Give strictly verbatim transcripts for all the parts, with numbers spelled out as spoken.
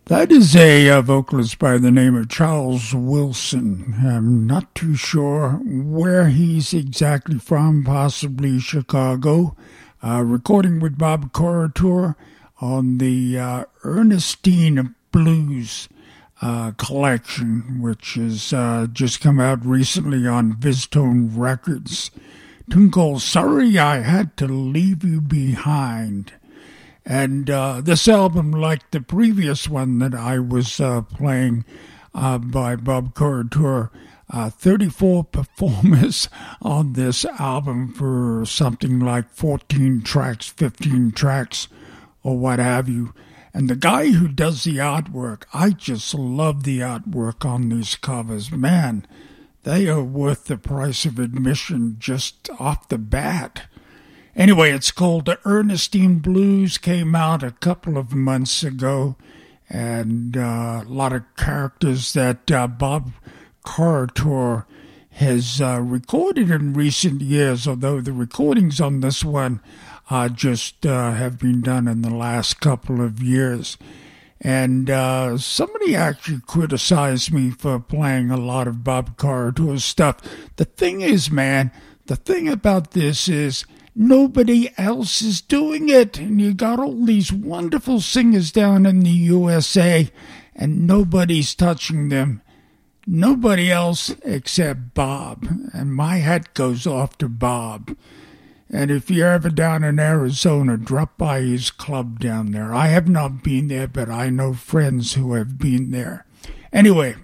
That is a uh, vocalist by the name of Charles Wilson. I'm not too sure where he's exactly from, possibly Chicago. Uh, recording with Bob Corritore on the uh, Ernestine Blues uh, collection, which has uh, just come out recently on Viztone Records. Tune called Sorry I Had to Leave You Behind. And uh, this album, like the previous one that I was uh, playing uh, by Bob Corritore, uh, thirty-four performers on this album for something like fourteen tracks, fifteen tracks, or what have you. And the guy who does the artwork, I just love the artwork on these covers. Man, they are worth the price of admission just off the bat. Anyway, it's called The Ernestine Blues, came out a couple of months ago, and uh, a lot of characters that uh, Bob Corritore has uh, recorded in recent years, although the recordings on this one uh, just uh, have been done in the last couple of years. And uh, somebody actually criticized me for playing a lot of Bob Corritore's stuff. The thing is, man, the thing about this is, nobody else is doing it. And you got all these wonderful singers down in the U S A, and nobody's touching them. Nobody else except Bob. And my hat goes off to Bob. And if you're ever down in Arizona, drop by his club down there. I have not been there, but I know friends who have been there. Anyway,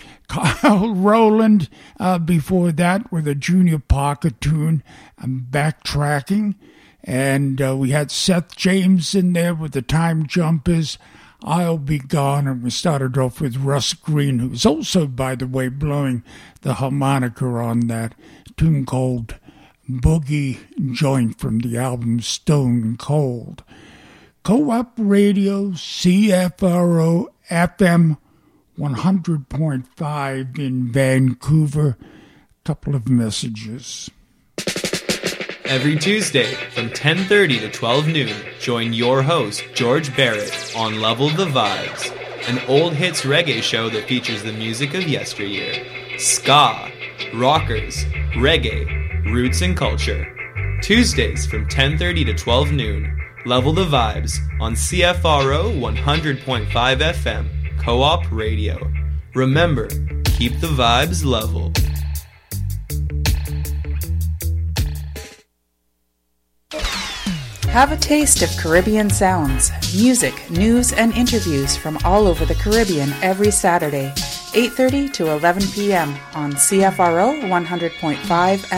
Kyle Rowland uh, before that with a Junior Parker tune. I'm backtracking. And uh, we had Seth James in there with the Time Jumpers. I'll Be Gone. And we started off with Russ Green, who's also, by the way, blowing the harmonica on that tune called Boogie Joint from the album Stone Cold. Co-op Radio, C F R O F M one hundred point five in Vancouver. Couple of messages. Every Tuesday from ten thirty to twelve noon, join your host, George Barrett, on Level the Vibes, an old hits reggae show that features the music of yesteryear. Ska, rockers, reggae, roots and culture. Tuesdays from ten thirty to twelve noon, Level the Vibes on C F R O one hundred point five F M. Co-op Radio. Remember, keep the vibes level. Have a taste of Caribbean sounds, music, news, and interviews from all over the Caribbean every Saturday, eight thirty to eleven p.m. on C F R O one hundred point five